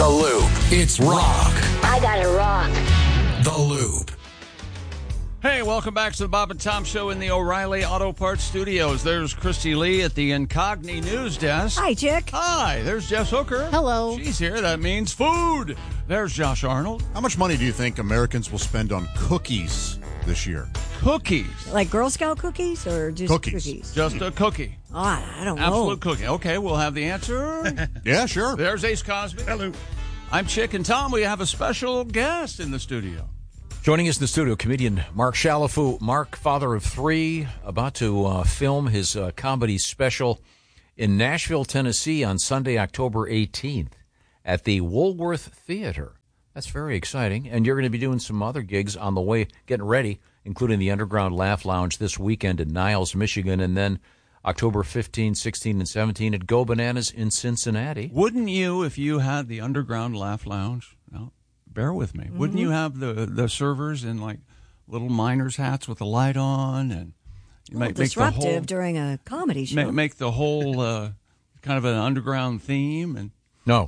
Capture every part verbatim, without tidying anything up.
The Loop. It's rock. I gotta rock. The Loop. Hey, welcome back to the Bob and Tom Show in the O'Reilly Auto Parts Studios. There's Christy Lee at the Incogni News Desk. Hi, Chick. Hi, there's Jess Hooker. Hello. She's here. That means food. There's Josh Arnold. How much money do you think Americans will spend on cookies this year? Cookies. Like Girl Scout cookies or just Cookies. cookies? Just a cookie. Oh, I don't know. Absolute cookie. Okay, we'll have the answer. Yeah, sure. There's Ace Cosby. Hello. I'm Chick and Tom. We have a special guest in the studio. Joining us in the studio, comedian Mark Chalifoux. Mark, father of three, about to uh, film his uh, comedy special in Nashville, Tennessee on Sunday, October eighteenth at the Woolworth Theater. That's very exciting. And you're going to be doing some other gigs on the way, getting ready, including the Underground Laugh Lounge this weekend in Niles, Michigan, and then October fifteenth, sixteenth, and seventeenth at Go Bananas in Cincinnati. Wouldn't you, if you had the Underground Laugh Lounge? No. Bear with me. Mm-hmm. Wouldn't you have the the servers in like little miners' hats with the light on, and you make, disruptive make the whole, during a comedy show? Make, make the whole uh, kind of an underground theme, and no,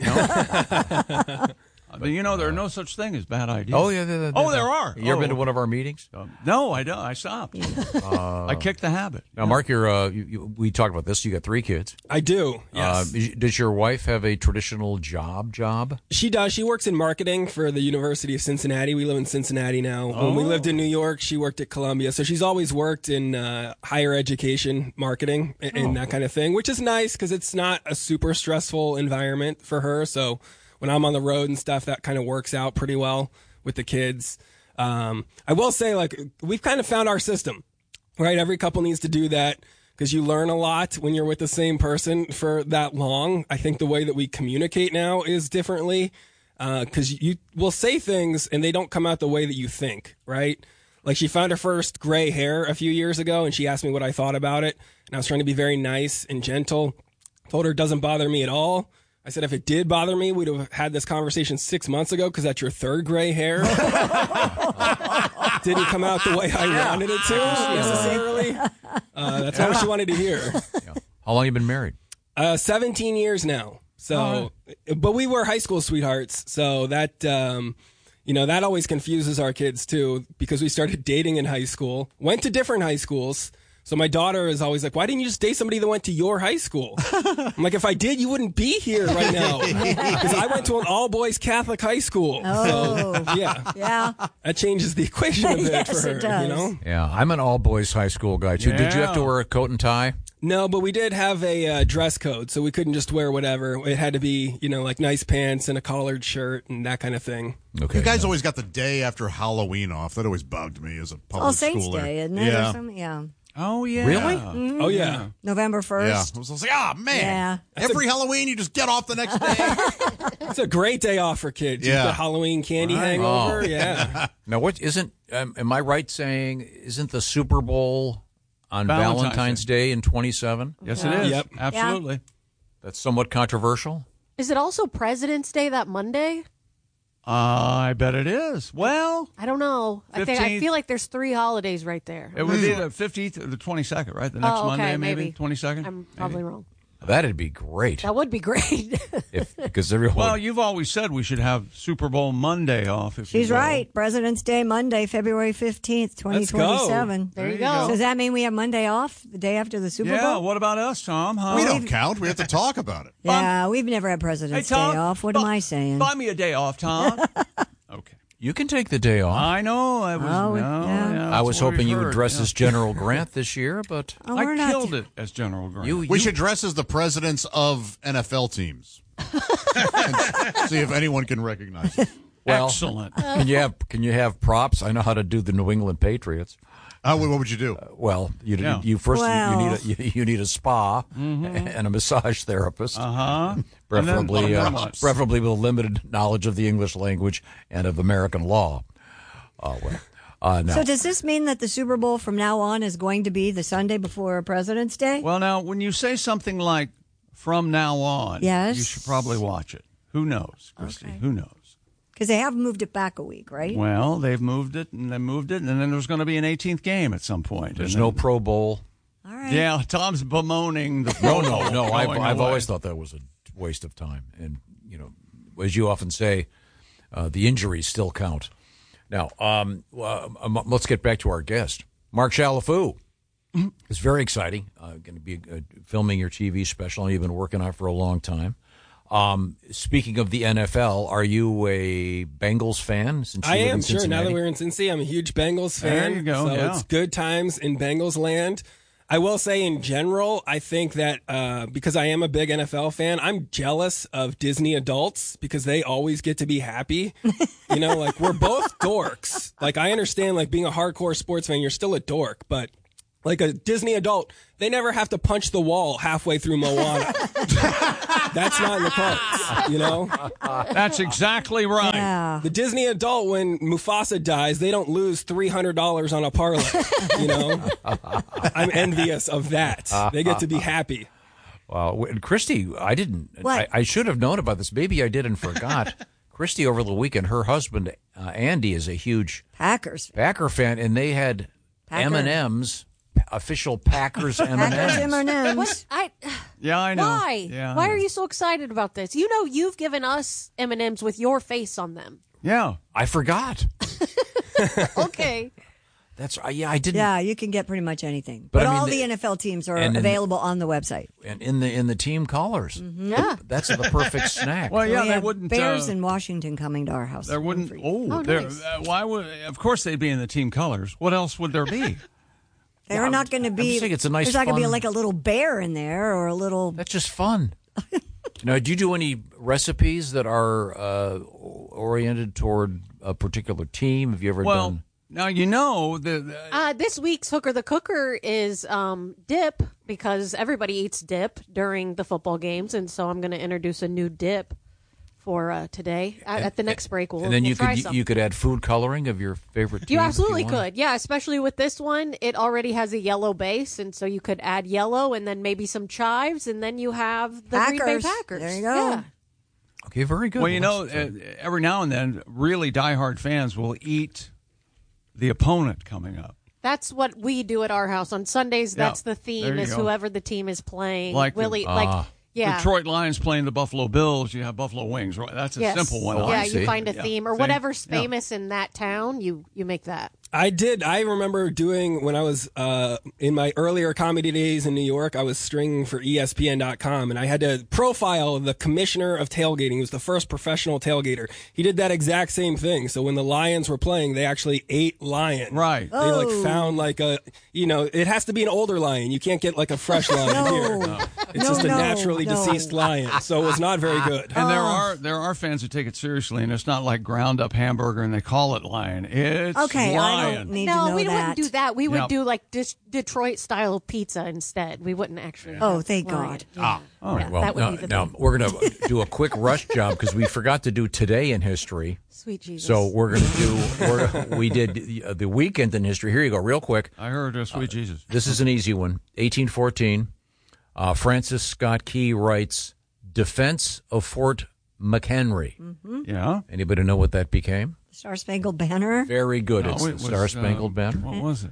no. I mean, you know, there are no such thing as bad ideas. Oh yeah, they're, they're, oh there are. You ever oh. been to one of our meetings? Um, no, I don't. I stopped. uh, I kicked the habit. Now, Mark, you're, uh, you, you, we talked about this. You got three kids. I do. Yes. Uh, does your wife have a traditional job? Job? She does. She works in marketing for the University of Cincinnati. We live in Cincinnati now. Oh. When we lived in New York, she worked at Columbia. So she's always worked in uh, higher education marketing and, and oh. that kind of thing, which is nice because it's not a super stressful environment for her. So when I'm on the road and stuff, that kind of works out pretty well with the kids. Um, I will say, like, we've kind of found our system, right? Every couple needs to do that because you learn a lot when you're with the same person for that long. I think the way that we communicate now is differently because uh, you will say things and they don't come out the way that you think, right? Like, she found her first gray hair a few years ago and she asked me what I thought about it. And I was trying to be very nice and gentle. Told her it doesn't bother me at all. I said, if it did bother me, we'd have had this conversation six months ago because that's your third gray hair. Didn't come out the way I yeah. wanted it to, necessarily. Uh, that's yeah. all she wanted to hear. Yeah. How long have you been married? Uh, seventeen years now. So, right. But we were high school sweethearts. So that, um, you know, that always confuses our kids, too, because we started dating in high school, went to different high schools. So my daughter is always like, why didn't you just date somebody that went to your high school? I'm like, if I did, you wouldn't be here right now. Because I went to an all-boys Catholic high school. Oh. So, yeah. Yeah. That changes the equation a bit yes, for her, it does. you know? Yeah, I'm an all-boys high school guy, too. Yeah. Did you have to wear a coat and tie? No, but we did have a uh, dress code, so we couldn't just wear whatever. It had to be, you know, like nice pants and a collared shirt and that kind of thing. Okay. You guys always got the day after Halloween off. That always bugged me as a public All Saints schooler. Day, isn't it? Yeah. Or something? Yeah. Oh, yeah. Really? Mm-hmm. Oh, yeah. November first. Yeah. I was like, ah, oh, man. Yeah. Every a, Halloween, you just get off the next day. It's a great day off for kids. Yeah. You get Halloween candy right. hangover. Oh. Yeah. Now, what isn't, um, am I right saying, isn't the Super Bowl on Valentine's, Valentine's Day in twenty-seven? Yes, Yeah. it is. Yep. Absolutely. That's somewhat controversial. Is it also President's Day that Monday? Uh, I bet it is. Well, I don't know. I think I feel like there's three holidays right there. it would be the fifteenth or the twenty-second, right? The next Oh, okay, Monday, maybe? maybe. twenty-second? I'm probably maybe. wrong. That'd be great. That would be great. Because everyone. Well, you've always said we should have Super Bowl Monday off. If She's you will. right. President's Day, Monday, February fifteenth, twenty twenty-seven. There you There go. you go. Does that mean we have Monday off, the day after the Super Yeah, Bowl? what about us, Tom? Huh? We don't count. We have to talk about it. Yeah, we've never had President's Hey, Tom, Day off. What bu- am I saying? Buy me a day off, Tom. Okay. You can take the day off. I know. I was, Oh, no, yeah. yeah, I that's was what hoping we you would heard, dress yeah. as General Grant this year, but Oh, I we're not- killed it as General Grant. you, We you should dress as the presidents of N F L teams. And see if anyone can recognize it. well, Excellent. Can you have can you have props? I know how to do the New England Patriots. Uh, what would you do? Uh, well, you Yeah. you first Well. you, you need a you, you need a spa Mm-hmm. and a massage therapist, Uh-huh. preferably And then- uh, and then what? preferably with limited knowledge of the English language and of American law. Oh well, uh, no. So does this mean that the Super Bowl from now on is going to be the Sunday before President's Day? Well, now, when you say something like from now on, Yes. you should probably watch it. Who knows, Christy? Okay. Who knows? Because they have moved it back a week, right? Well, they've moved it, and they moved it, and then there's going to be an eighteenth game at some point. There's and no then- Pro Bowl. All right. Yeah, Tom's bemoaning the No, Pro no, Bowl no. I've, going I've away. always thought that was a waste of time, and you know, as you often say, uh, the injuries still count. Now, um, uh, um, let's get back to our guest, Mark Chalifoux. It's very exciting. Uh, going to be uh, filming your T V special you've been working on for a long time. Um, speaking of the N F L, are you a Bengals fan? Since you I live am, in sure. Now Cincinnati? that we're in Cincy, I'm a huge Bengals fan. There you go, So yeah. it's good times in Bengals land. I will say in general, I think that uh, because I am a big N F L fan, I'm jealous of Disney adults because they always get to be happy. You know, like we're both dorks. Like I understand like being a hardcore sports fan, you're still a dork, but like a Disney adult, they never have to punch the wall halfway through Moana. That's not in the parks, you know? That's exactly right. Yeah. The Disney adult, when Mufasa dies, they don't lose three hundred dollars on a parlay, you know? I'm envious of that. They get to be happy. Well, and Christy, I didn't. What? I, I should have known about this. Maybe I did and forgot. Christy, over the weekend, her husband, uh, Andy, is a huge Packers. Packer fan, and they had Packer. M and M's, official Packers M and Packers M's. M and M's. What? I, Yeah, I know. why? Yeah, I why know. are you so excited about this? You know you've given us M and M's with your face on them. Yeah. I forgot. Okay. That's uh, yeah, I didn't. Yeah, you can get pretty much anything. But But, I mean, all the- the N F L teams are and in- available on the website. And in the in the team colors. Yeah. That's the perfect snack. Well, yeah, we they have wouldn't. Bears uh, in Washington coming to our house. There wouldn't. For you. Oh, Oh, there. nice. Uh, why would? Of course, they'd be in the team colors. What else would there be? They're not going to I'm be. just saying it's a nice, There's not going to be fun- like a little bear in there or a little. That's just fun. Now, do you do any recipes that are uh, oriented toward a particular team? Have you ever Well, done? now you know the. the Uh, this week's Hooker the Cooker is um, dip because everybody eats dip during the football games, and so I'm going to introduce a new dip for uh, today. At, at the next break, we'll, And then we'll you try could some. you could add food coloring of your favorite team. You if absolutely want. could. Yeah, especially with this one. It already has a yellow base, and so you could add yellow and then maybe some chives, and then you have the Green Bay Packers. Packers. There you go. Yeah. Okay, very good. well, you know, uh, every now and then, really diehard fans will eat the opponent coming up. That's what we do at our house on Sundays. Yeah, That's the there theme you is go. whoever the team is playing. Like the- Willie, Ah. like yeah. Detroit Lions playing the Buffalo Bills. You have Buffalo wings, right? That's a Yes. simple one. Oh, Yeah, I see. you find a Yeah. theme or See? whatever's Yeah. famous in that town. You you make that. I did. I remember doing when I was uh, in my earlier comedy days in New York. I was stringing for E S P N dot com, and I had to profile the commissioner of tailgating. He was the first professional tailgater. He did that exact same thing. So when the Lions were playing, they actually ate lion. Right. They like Oh. found like a you know it has to be an older lion. You can't get like a fresh lion No. here. It's No, just a no, naturally no. deceased lion. So it was not very good. And there Oh. are there are fans who take it seriously, and it's not like ground up hamburger and they call it lion. It's Okay, lion. I don't need no, to know we that. wouldn't do that. We would Yep. do like dis- Detroit style pizza instead. We wouldn't actually. Oh, have thank lion. God. Yeah. All right. Yeah, Well, that would now, be the now thing. we're going to do a quick rush job because we forgot to do today in history. Sweet Jesus. So we're going to do. We're, we did the, uh, the weekend in history. Here you go, real quick. I heard uh, sweet Jesus. This is an easy one. eighteen fourteen. Uh, Francis Scott Key writes, "Defense of Fort McHenry." Yeah. Anybody know what that became? Star Spangled Banner. Very good. It's No, the it was, Star Spangled uh, Banner. What was it?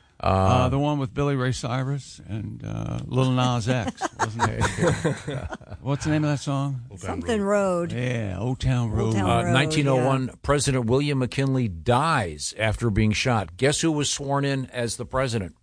Uh, the one with Billy Ray Cyrus and uh, Lil Nas X, wasn't it? What's the name of that song? Something Road. Yeah, Old Town Road. Old Town Uh, Road, nineteen oh one, President William McKinley dies after being shot. Guess who was sworn in as the president?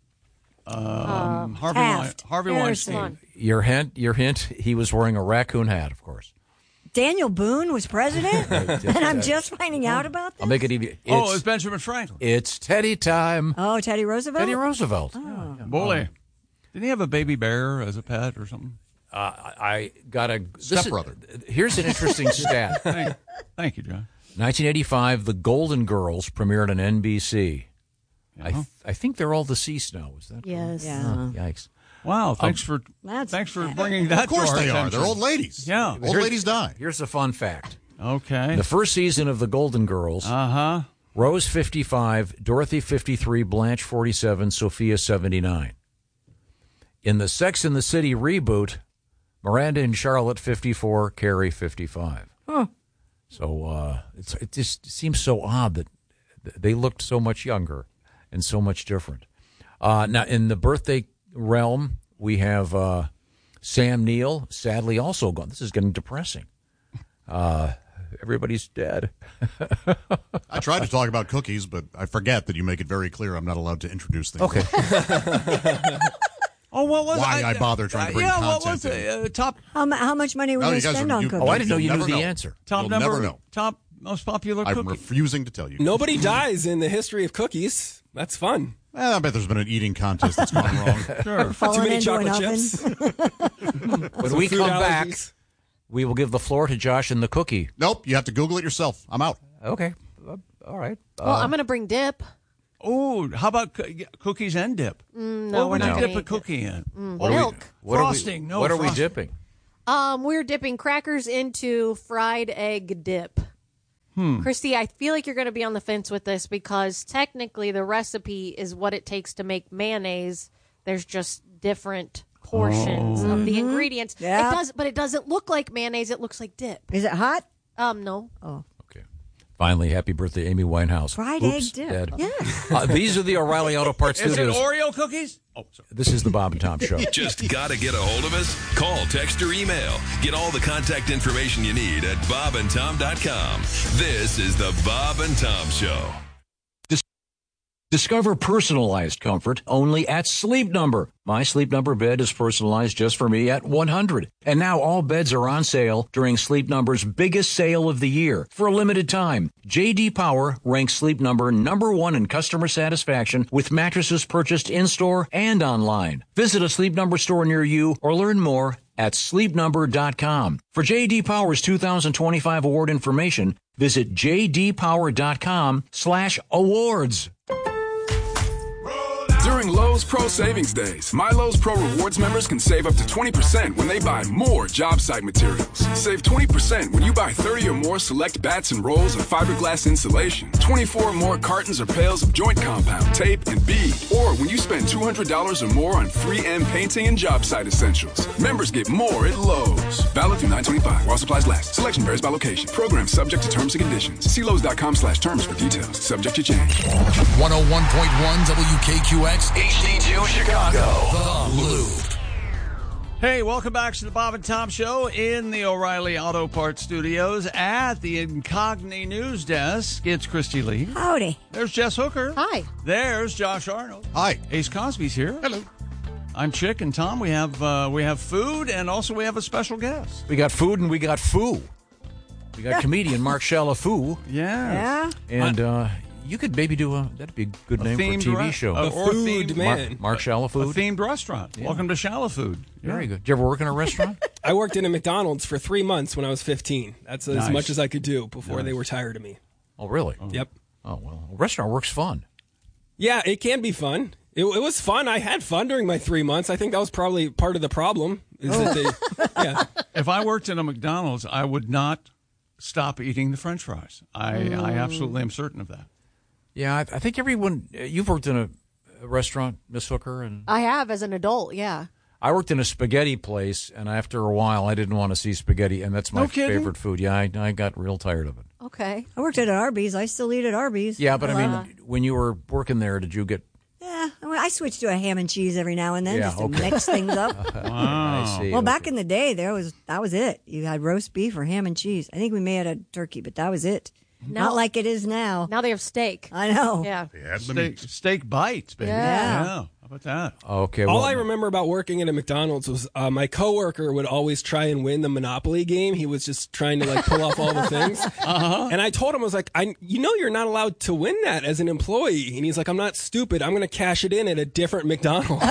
Um, Harvey, Taft. Wein- Harvey Harrison. Weinstein. Your hint, your hint, he was wearing a raccoon hat, of course. Daniel Boone was president, and I'm just finding out about this. I'll make it even. It's, Oh, it was Benjamin Franklin. it's Teddy time. Oh, Teddy Roosevelt. Teddy Roosevelt. Bully. Didn't he have a baby bear as a pet or something? Uh, I got a this is- Stepbrother. Here's an interesting stat. Thank, thank you, John. nineteen eighty-five, The Golden Girls premiered on N B C. I th- I think they're all deceased now. Is that Yes. Yeah. Oh, yikes. Wow, thanks for That's thanks for bad. bringing that. Of course to our they are. attention. They're old ladies. Yeah. Old Here's- ladies die. Here's a fun fact. Okay. The first season of The Golden Girls, Uh huh. Rose fifty-five, Dorothy fifty-three, Blanche forty-seven, Sophia seventy-nine. In the Sex and the City reboot, Miranda and Charlotte fifty-four, Carrie fifty-five. Huh. So uh, it's, it just seems so odd that they looked so much younger and so much different. Uh, now, in the birthday realm, we have uh, Sam Neill, sadly also gone. This is getting depressing. Uh, everybody's dead. I tried to talk about cookies, but I forget that you make it very clear I'm not allowed to introduce things. Okay. Oh, what was Why I, I bother trying to bring yeah, content what was in. it? Uh, top How, mu- how much money are we No, going you to guys spend are- on you- cookies? Oh, I didn't know you You'll knew never the know. answer. top You'll number, never know. top most popular I'm cookie. refusing to tell you. Nobody dies in the history of cookies. That's fun. Eh, I bet there's been an eating contest that's gone wrong. Sure. Falling Too many into an chocolate oven. chips. When we food come back, allergies. we will give the floor to Josh and the cookie. Nope, you have to Google it yourself. I'm out. Okay. Uh, all right. Well, I'm going to bring dip. Oh, how about co- cookies and dip? no, what we're would not you gonna dip a eat cookie in? What are we- Milk. what are we- Frosting, no What are we frosting. dipping? Um, we're dipping crackers into fried egg dip. Hmm. Christy, I feel like you're going to be on the fence with this because technically the recipe is what it takes to make mayonnaise. There's just different portions of the ingredients. Yeah. It does, but it doesn't look like mayonnaise. It looks like dip. Is it hot? Um, no. Oh. Okay. Finally, happy birthday, Amy Winehouse. Fried Oops, egg dip. dead. Yeah. Uh, these are the O'Reilly Auto Parts Is it Studios. Oreo cookies? Oh, sorry. This is the Bob and Tom Show. Just got to get a hold of us? Call, text, or email. Get all the contact information you need at bob and tom dot com. This is the Bob and Tom Show. Discover personalized comfort only at Sleep Number. My Sleep Number bed is personalized just for me at one hundred. And now all beds are on sale during Sleep Number's biggest sale of the year. For a limited time, J D Power ranks Sleep Number number one in customer satisfaction with mattresses purchased in-store and online. Visit a Sleep Number store near you or learn more at sleep number dot com. For J D Power's two thousand twenty-five award information, visit j d power dot com slash awards. During Lowe's Pro Savings Days, My Lowe's Pro Rewards members can save up to twenty percent when they buy more job site materials. Save twenty percent when you buy thirty or more select bats and rolls of fiberglass insulation, twenty-four or more cartons or pails of joint compound, tape, and bead, or when you spend two hundred dollars or more on three M painting and job site essentials. Members get more at Lowe's. Valid through nine twenty-five while supplies last. Selection varies by location. Program subject to terms and conditions. See Lowe's dot com slash terms for details. Subject to change. one oh one point one W K Q X H D two Chicago. The Loop. Hey, welcome back to the Bob and Tom Show in the O'Reilly Auto Parts Studios at the Incogni News Desk. It's Christy Lee. Howdy. There's Jess Hooker. Hi. There's Josh Arnold. Hi. Ace Cosby's here. Hello. I'm Chick and Tom. We have uh, we have food and also we have a special guest. We got food and we got foo. We got comedian Mark Shalafoo. Yeah. Yeah. And uh, you could maybe do a, that'd be a good name for a themed T V re- show. uh, The or food themed- man. Mark, Mark A Shalafood. themed restaurant. Welcome to Shallow Food. Very good. Did you ever work in a restaurant? I worked in a McDonald's for three months when I was fifteen. That's as Nice. much as I could do before Nice. they were tired of me. Oh, really? Yep. Oh, well, restaurant work's fun. Yeah, it can be fun. It, it was fun. I had fun during my three months. I think that was probably part of the problem. Is that they, yeah. If I worked in a McDonald's, I would not stop eating the French fries. I, I absolutely am certain of that. Yeah, I, I think everyone, uh, you've worked in a, a restaurant, Miss Hooker, and I have as an adult, yeah. I worked in a spaghetti place, and after a while, I didn't want to see spaghetti, and that's my No kidding? favorite food. Yeah, I, I got real tired of it. Okay. I worked at an Arby's. I still eat at Arby's. Yeah, but I mean, when you were working there, did you get, Yeah, I, mean, I switch to a ham and cheese every now and then Yeah, just to okay. mix things up. I see. Well, back in the day, there was that was it. You had roast beef or ham and cheese. I think we may have had a turkey, but that was it. Now- Not like it is now. Now they have steak. I know. Yeah. Yeah, the Steak, meat. steak bites, baby. Yeah. How about that? Okay, All well, I remember about working at a McDonald's was uh, my coworker would always try and win the Monopoly game. He was just trying to like pull off all the things. Uh-huh. And I told him, I was like, I, you know, you're not allowed to win that as an employee. And he's like, I'm not stupid. I'm going to cash it in at a different McDonald's.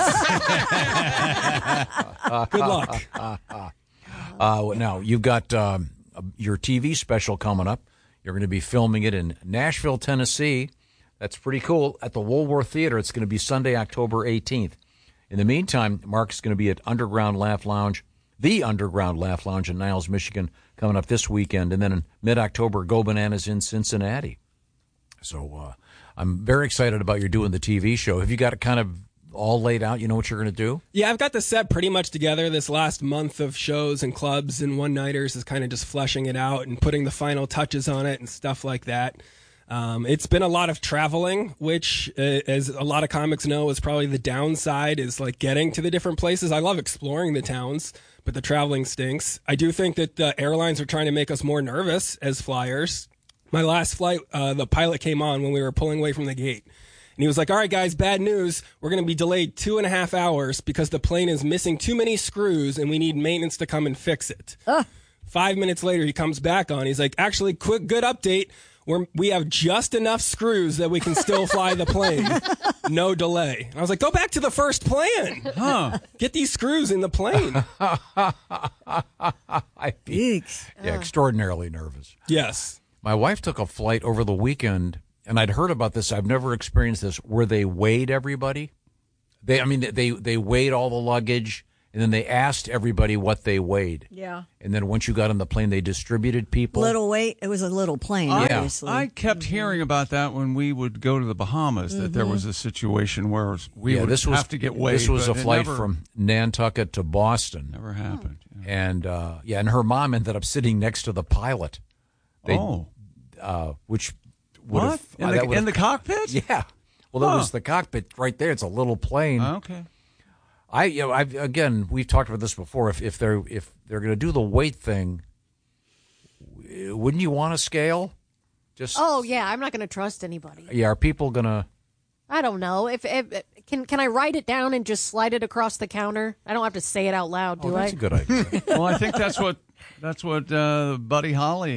Good luck. Uh, well, now, you've got um, your T V special coming up. You're going to be filming it in Nashville, Tennessee. That's pretty cool. At the Woolworth Theater, it's going to be Sunday, October eighteenth. In the meantime, Mark's going to be at Underground Laugh Lounge, the Underground Laugh Lounge in Niles, Michigan, coming up this weekend. And then in mid-October, Go Bananas in Cincinnati. So uh, I'm very excited about you doing the T V show. Have you got it kind of all laid out? You know what you're going to do? Yeah, I've got the set pretty much together. This last month of shows and clubs and one-nighters is kind of just fleshing it out and putting the final touches on it and stuff like that. Um, it's been a lot of traveling, which, uh, as a lot of comics know, is probably the downside, is like getting to the different places. I love exploring the towns, but the traveling stinks. I do think that the airlines are trying to make us more nervous as flyers. My last flight, uh, the pilot came on when we were pulling away from the gate. And he was like, all right, guys, bad news. We're going to be delayed two and a half hours because the plane is missing too many screws and we need maintenance to come and fix it. Uh. Five minutes later, he comes back on. He's like, actually, quick, good update. We're, we have just enough screws that we can still fly the plane. No delay. And I was like, go back to the first plan. Huh. Get these screws in the plane. I'd be, yeah, extraordinarily nervous. Yes. My wife took a flight over the weekend, and I'd heard about this. I've never experienced this, where they weighed everybody. They, I mean, they they weighed all the luggage, and then they asked everybody what they weighed. Yeah. And then once you got on the plane, they distributed people. Little weight. It was a little plane, I, obviously. I kept hearing about that when we would go to the Bahamas, that there was a situation where we yeah, would this was, have to get weighed. This was a but it flight never, from Nantucket to Boston. Never happened. Yeah. And, uh, yeah, and her mom ended up sitting next to the pilot. They, oh. Uh, which would What? have... In, uh, the, that would in the have- cockpit? Yeah. Well, there Huh. was the cockpit right there. It's a little plane. Okay. I, you know, I've again, we've talked about this before. If if they're if they're going to do the weight thing, wouldn't you want a scale? Just Oh yeah, I'm not going to trust anybody. yeah, are people going to? I don't know if, if can can I write it down and just slide it across the counter? I don't have to say it out loud, do Oh, that's I? a good idea. Well, I think that's what that's what uh, Buddy Holly